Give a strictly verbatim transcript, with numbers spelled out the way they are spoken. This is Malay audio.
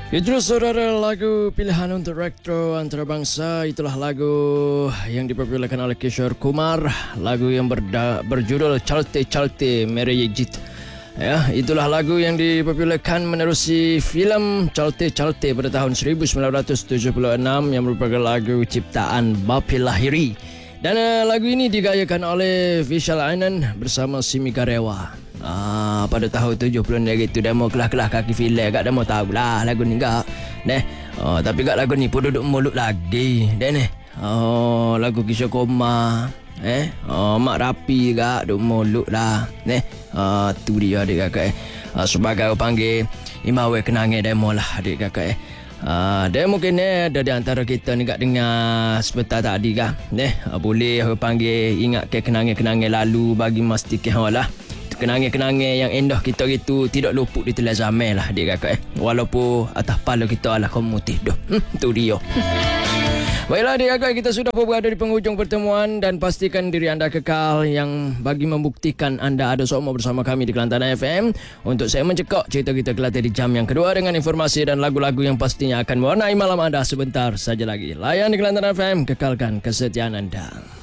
Itulah saudara lagu pilihan untuk Retro Antarabangsa. Itulah lagu yang dipopularkan oleh Kishore Kumar. Lagu yang berda, berjudul Chalte Chalte Mere Ye Jeet. Ya, itulah lagu yang dipopularkan menerusi filem Chalte Chalte pada tahun seribu sembilan ratus tujuh puluh enam yang merupakan lagu ciptaan Bappi Lahiri. Dan uh, lagu ini digayakan oleh Vishal Anand bersama Simi Garewa. Ah, pada tahun tujuh puluh ni gitu demo kelah-kelah kaki filem gak demo tahu lah lagu ni gak. Neh. Oh, tapi gak lagu ni pun duduk mulut lagi. Deh neh. Oh, lagu Kishore Kumar. Eh, oh, Mak Rapi gak duduk mulut lah. Neh. Ah, tu dia adik kakak eh. Ah, sebagai orang panggil Imawe kenangan demo lah adik kakak eh. Ah, dia mungkin eh, ada di antara kita ni gak dengar sebentar tadi kan. Neh, ah, boleh orang panggil ingat ke kenangan-kenangan lalu bagi memastikan lah. Kenangan-kenangan yang indah kita itu tidak luput di telan zaman lah adik kakak eh. Walaupun atas kepala kita lah komutif dah. Hmm, tu dia. Baiklah adik kakak, kita sudah berada di penghujung pertemuan dan pastikan diri anda kekal yang bagi membuktikan anda ada semua bersama kami di Kelantan F M untuk saya mencekak cerita kita Kelantan di jam yang kedua dengan informasi dan lagu-lagu yang pastinya akan mewarnai malam anda sebentar saja lagi. Layan di Kelantan F M, kekalkan kesetiaan anda.